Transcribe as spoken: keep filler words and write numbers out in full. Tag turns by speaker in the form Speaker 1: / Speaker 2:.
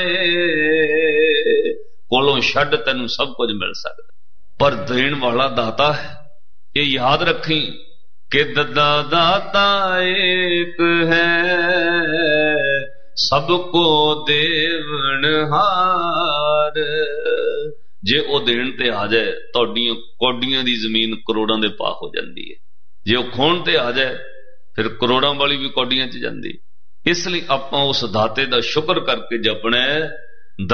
Speaker 1: ਕੋਲੋਂ ਛੱਡ ਤੈਨੂੰ ਸਭ ਕੁਝ ਮਿਲ ਸਕਦਾ, ਪਰ ਦੇਣ ਵਾਲਾ ਦਾਤਾ ਹੈ। ਇਹ ਯਾਦ ਰੱਖੀ ਕਿ ਦਦਾ ਦਾਤਾ ਏਕ ਹੈ, ਸਭ ਕੋ ਦੇਵਨਹਾਰ। ਜੇ ਉਹ ਦੇਣ ਤੇ ਆ ਜਾਏ ਤੁਹਾਡੀਆਂ ਕੌਡੀਆਂ ਦੀ ਜ਼ਮੀਨ ਕਰੋੜਾਂ ਦੇ ਭਾਅ ਹੋ ਜਾਂਦੀ ਹੈ। ਜੇ ਉਹ ਖੋਣ ਤੇ ਆ ਜਾਏ ਫਿਰ ਕਰੋੜਾਂ ਵਾਲੀ ਵੀ ਕੌਡੀਆਂ 'ਚ ਜਾਂਦੀ। ਇਸ ਲਈ ਆਪਾਂ ਉਸ ਦਾਤੇ ਦਾ ਸ਼ੁਕਰ ਕਰਕੇ ਜਪਣਾ।